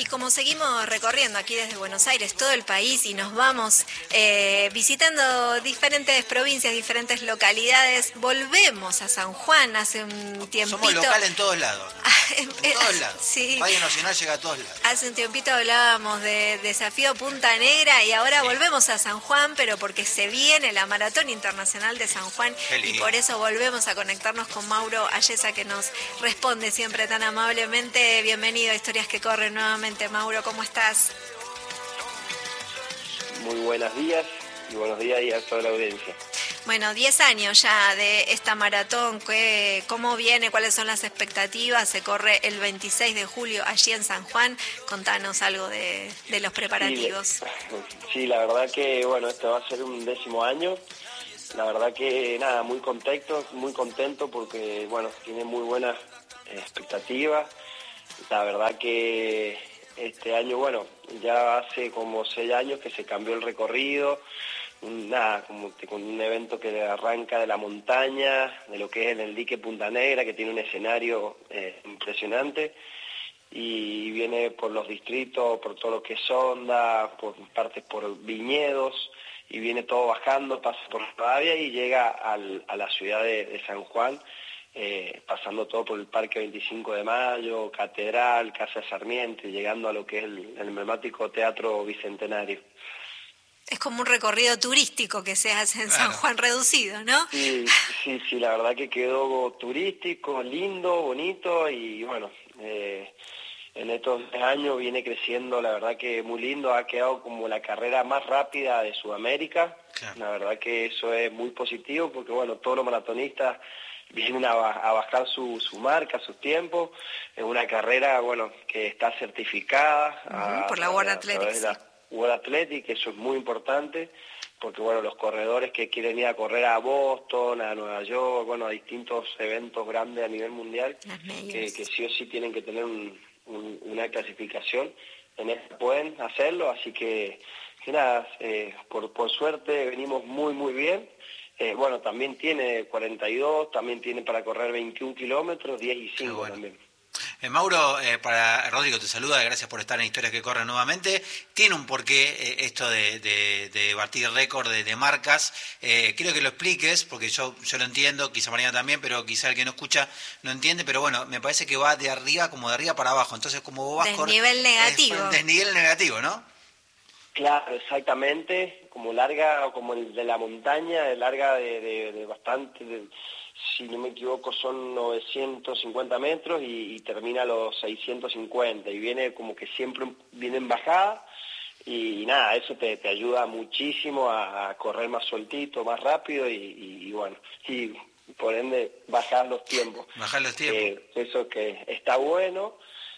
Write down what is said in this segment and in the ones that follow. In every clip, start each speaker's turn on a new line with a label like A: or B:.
A: como seguimos recorriendo aquí desde Buenos Aires todo el país y nos vamos visitando diferentes provincias, diferentes localidades, volvemos a San Juan hace un tiempito.
B: Somos local en todos lados. En todos lados.
A: Sí.
B: Radio Nacional llega a todos lados.
A: Hace un tiempito hablábamos de Desafío Punta Negra y ahora volvemos a San Juan, pero porque se viene la Maratón Internacional de San Juan y por eso volvemos a conectarnos con Mauro Ayesa, que nos responde siempre tan amablemente. Bienvenido a Historias que Corren nuevamente, Mauro, ¿cómo estás?
C: Muy buenos días y buenos días y a toda la audiencia.
A: Bueno, 10 años ya de esta maratón, ¿cómo viene? ¿Cuáles son las expectativas? Se corre el 26 de julio allí en San Juan. Contanos algo de los preparativos.
C: Sí, la verdad que, bueno, este va a ser un 10º año. La verdad que, nada, muy contento porque, bueno, tiene muy buenas expectativas. La verdad que este año, bueno, ya hace como 6 años que se cambió el recorrido. Nada, como con un evento que arranca de la montaña, de lo que es en el dique Punta Negra, que tiene un escenario impresionante, y viene por los distritos, por todo lo que es Sonda, por partes por viñedos, y viene todo bajando, pasa por Rivadavia y llega a la ciudad de San Juan, pasando todo por el Parque 25 de Mayo, Catedral, Casa de Sarmiento, y llegando a lo que es el emblemático Teatro Bicentenario.
A: Es como un recorrido turístico que se hace en San Juan reducido, ¿no?
C: Sí, la verdad que quedó turístico, lindo, bonito y bueno, en estos años viene creciendo, la verdad que muy lindo, ha quedado como la carrera más rápida de Sudamérica. Claro. La verdad que eso es muy positivo porque bueno, todos los maratonistas vienen a bajar su marca, sus tiempos. Es una carrera, bueno, que está certificada
A: por la World Athletics.
C: World Athletics, eso es muy importante, porque bueno, los corredores que quieren ir a correr a Boston, a Nueva York, bueno, a distintos eventos grandes a nivel mundial, que sí o sí tienen que tener una clasificación, en esta pueden hacerlo, así que nada, por suerte venimos muy bien. Bueno, también tiene 42, también tiene para correr 21 kilómetros, 10 y 5 bueno. También.
B: Mauro, para Rodrigo te saluda, gracias por estar en Historias que Corren nuevamente. Tiene un porqué esto de batir récord de marcas. Quiero que lo expliques, porque yo lo entiendo, quizá Mariana también, pero quizá el que no escucha no entiende, pero bueno, me parece que va de arriba para abajo. Entonces, como vos vas
A: desnivel negativo.
B: Desnivel negativo, ¿no?
C: Claro, exactamente, como larga, como el de la montaña, larga de bastante, si no me equivoco son 950 metros y termina a los 650 y viene como que siempre viene en bajada y nada, eso te ayuda muchísimo a correr más sueltito, más rápido y bueno, y por ende bajar los tiempos.
B: Bajar los tiempos.
C: Eso que está bueno.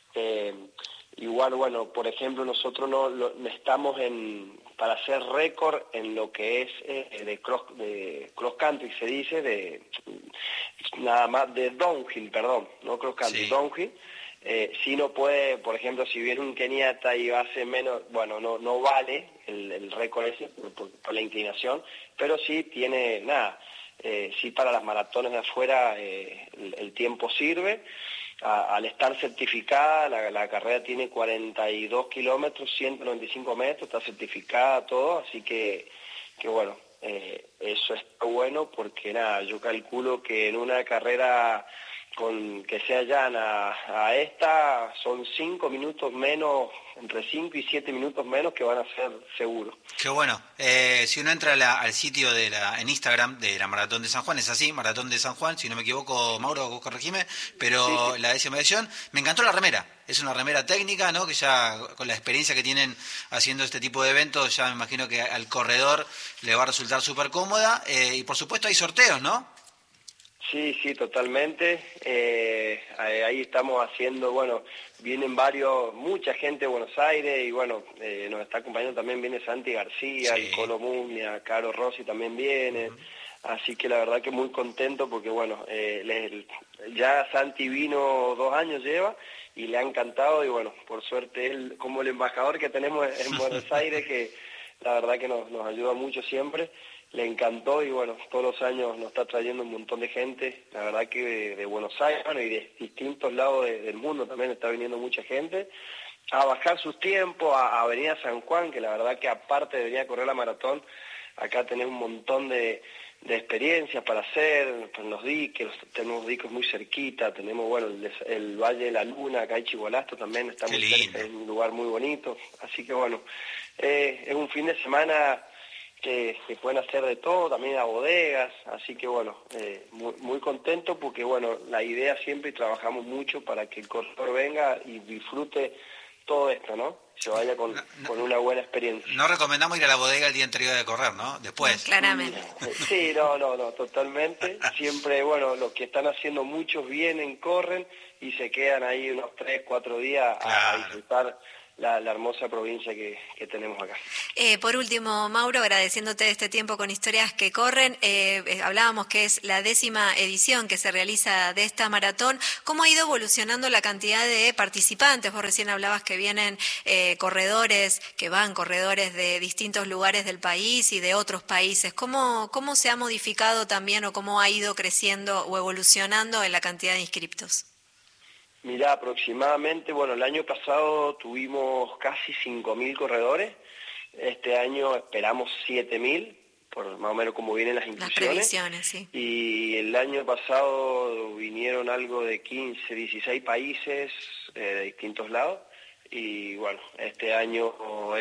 C: Igual, bueno, por ejemplo, nosotros no estamos para hacer récord en lo que es de cross country, se dice, nada más de downhill, perdón, no cross country, sí. Downhill. Si no puede, por ejemplo, si viene un keniata y hace menos, bueno, no vale el récord ese por la inclinación, pero sí tiene, sí para las maratones de afuera el tiempo sirve. Al estar certificada, la carrera tiene 42 kilómetros, 195 metros, está certificada todo, así que bueno, eso está bueno porque yo calculo que en una carrera que sea llana a esta son 5 minutos menos, entre 5 y 7 minutos menos que van a ser seguros.
B: Qué bueno. Si uno entra al sitio en Instagram de la Maratón de San Juan, es así, Maratón de San Juan, si no me equivoco, Mauro, vos corregime, pero sí. La 10ª edición, me encantó la remera. Es una remera técnica, ¿no? Que ya con la experiencia que tienen haciendo este tipo de eventos, ya me imagino que al corredor le va a resultar súper cómoda. Y por supuesto hay sorteos, ¿no?
C: Sí, totalmente. Ahí estamos haciendo, bueno, vienen mucha gente de Buenos Aires y bueno, nos está acompañando también, viene Santi García, sí. El Colo Mumia, Caro Rossi también viene. Así que la verdad que muy contento porque bueno, ya Santi vino 2 años lleva y le ha encantado y bueno, por suerte él como el embajador que tenemos en Buenos Aires que la verdad que nos ayuda mucho siempre. le encantó y bueno, todos los años nos está trayendo un montón de gente, la verdad que de Buenos Aires, bueno, y de distintos lados del mundo también está viniendo mucha gente a bajar sus tiempos, a venir a San Juan, que la verdad que aparte de venir a correr la maratón, acá tenés un montón de experiencias para hacer, en los diques, tenemos diques muy cerquita, tenemos bueno el Valle de la Luna, acá hay Chibolasto también, está muy cerca, es un lugar muy bonito, así que bueno, es un fin de semana que pueden hacer de todo, también a bodegas, así que bueno, muy contento porque bueno, la idea siempre y trabajamos mucho para que el corredor venga y disfrute todo esto, ¿no? Se vaya con una buena experiencia.
B: No recomendamos ir a la bodega el día anterior de correr, ¿no? Después.
A: Claramente.
C: Sí, no, totalmente. Siempre, bueno, los que están haciendo muchos vienen, corren y se quedan ahí unos 3, 4 días a disfrutar la hermosa provincia que tenemos acá.
A: Por último, Mauro, agradeciéndote este tiempo con Historias que Corren, hablábamos que es la 10ª edición que se realiza de esta maratón. ¿Cómo ha ido evolucionando la cantidad de participantes? Vos recién hablabas que vienen corredores de distintos lugares del país y de otros países. ¿Cómo se ha modificado también o cómo ha ido creciendo o evolucionando en la cantidad de inscriptos?
C: Mirá, aproximadamente, bueno, el año pasado tuvimos casi 5.000 corredores, este año esperamos 7.000, por más o menos como vienen las inscripciones.
A: Las previsiones, sí.
C: Y el año pasado vinieron algo de 15, 16 países de distintos lados, y bueno, este año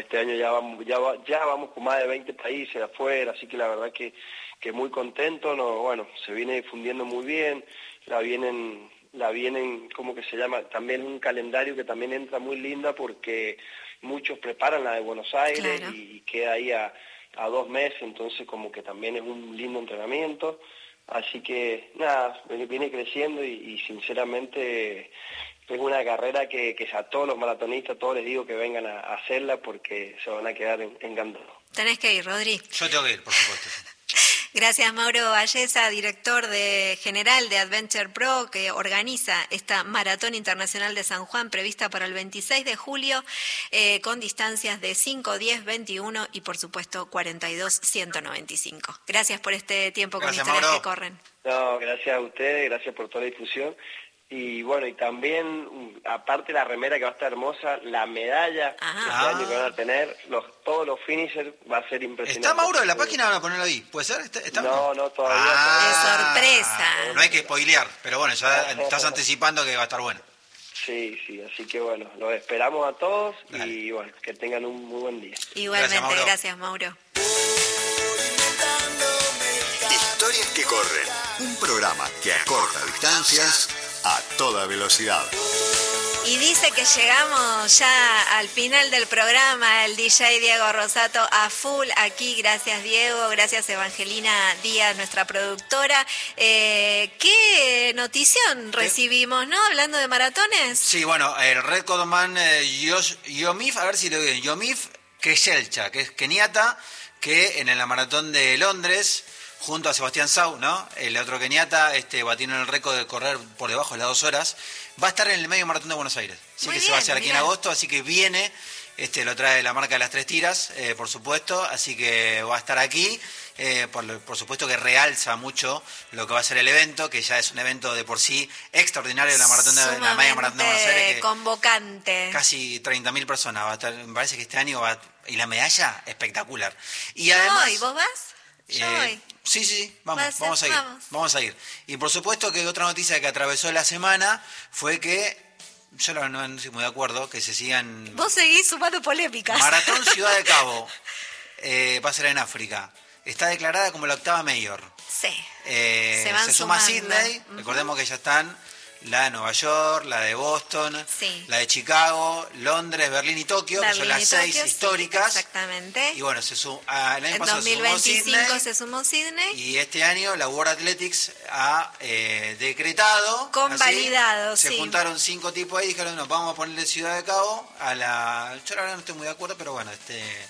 C: ya vamos con más de 20 países de afuera, así que la verdad que muy contento, bueno, se viene difundiendo muy bien, la vienen, ¿cómo que se llama? También un calendario que también entra muy linda porque muchos preparan la de Buenos Aires, claro, y queda ahí a 2 meses, entonces como que también es un lindo entrenamiento. Así que nada, viene creciendo y sinceramente es una carrera que a todos los maratonistas, todos les digo que vengan a hacerla porque se van a quedar encantados.
A: Tenés que ir, Rodri.
B: Yo tengo que ir, por supuesto.
A: Gracias, Mauro Valleza, director general de Adventure Pro, que organiza esta Maratón Internacional de San Juan prevista para el 26 de julio, con distancias de 5, 10, 21 y, por supuesto, 42, 195. Gracias por este tiempo con Historias Mauro. Que Corren.
C: No, gracias a ustedes, gracias por toda la difusión. Y bueno, y también, aparte de la remera que va a estar hermosa, la medalla que este año que van a tener, todos los finishers, va a ser impresionante.
B: ¿Está Mauro en la página? Van a ponerlo ahí. ¿Puede ser? ¿Está
C: no, todavía.
A: ¡Qué sorpresa!
B: No hay que spoilear, pero bueno, ya estás anticipando que va a estar bueno.
C: Sí, así que bueno, los esperamos a todos. Dale. Y bueno, que tengan un muy buen día.
A: Igualmente, gracias Mauro.
D: Historias que Corren, un programa que acorta distancias a toda velocidad.
A: Y dice que llegamos ya al final del programa, el DJ Diego Rosato a full aquí. Gracias Diego, gracias Evangelina Díaz, nuestra productora. ¿Qué notición recibimos, no? Hablando de maratones.
B: Sí, bueno, el recordman Yomif, a ver si lo digo, Yomif Keshelcha, que es keniata, que en la maratón de Londres, junto a Sebastián Sau, ¿no? El otro keniata, batieron el récord de correr por debajo de las 2 horas. Va a estar en el medio maratón de Buenos Aires. Así que se va a hacer aquí en agosto, así que viene, lo trae la marca de las 3 tiras, por supuesto, así que va a estar aquí. Por supuesto que realza mucho lo que va a ser el evento, que ya es un evento de por sí extraordinario de la media maratón de Buenos Aires. Que
A: convocante.
B: Casi 30.000 personas va a estar, me parece que este año y la medalla espectacular. Y además,
A: ¿y vos vas?
B: Sí, vamos a ir. Y por supuesto que otra noticia que atravesó la semana fue que, yo no estoy muy de acuerdo, que se sigan...
A: Vos seguís sumando polémicas.
B: Maratón Ciudad de Cabo, va a ser en África. Está declarada como la 8ª mayor.
A: Sí,
B: se suma Sydney, recordemos que ya están la de Nueva York, la de Boston, la de Chicago, Londres, Berlín y Tokio, que son las 6 históricas.
A: Sí, exactamente.
B: Y bueno, el año pasado
A: 2025 se sumó Sydney.
B: Y este año la World Athletics ha decretado.
A: Convalidado,
B: se juntaron 5 tipos ahí y dijeron, vamos a ponerle Ciudad de Cabo a la... Yo la verdad no estoy muy de acuerdo, pero bueno,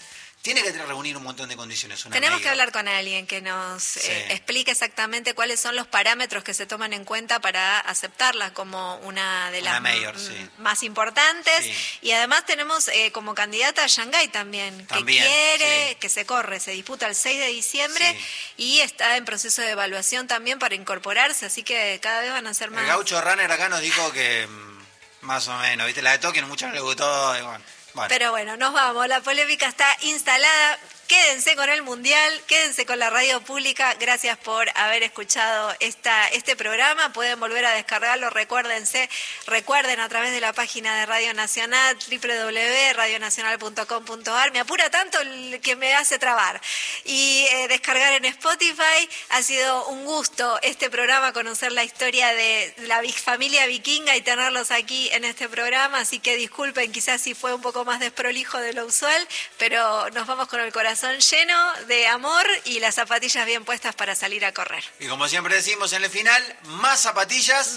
B: tiene que reunir un montón de condiciones.
A: Tenemos que hablar con alguien que nos explique exactamente cuáles son los parámetros que se toman en cuenta para aceptarla como una de las más importantes. Sí. Y además tenemos como candidata a Shanghái también, que quiere que se corre, se disputa el 6 de diciembre y está en proceso de evaluación también para incorporarse, así que cada vez van a ser más.
B: El Gaucho Runner acá nos dijo que más o menos, ¿viste? La de Tokio mucho no le gustó, y bueno.
A: Pero bueno, nos vamos, la polémica está instalada. Quédense con el Mundial, quédense con la radio pública. Gracias por haber escuchado este programa. Pueden volver a descargarlo, recuerden a través de la página de Radio Nacional, www.radionacional.com.ar. Me apura tanto el que me hace trabar. Y descargar en Spotify. Ha sido un gusto este programa, conocer la historia de la familia vikinga y tenerlos aquí en este programa. Así que disculpen quizás si fue un poco más desprolijo de lo usual, pero nos vamos con el corazón lleno de amor y las zapatillas bien puestas para salir a correr.
B: Y como siempre decimos en el final, más zapatillas,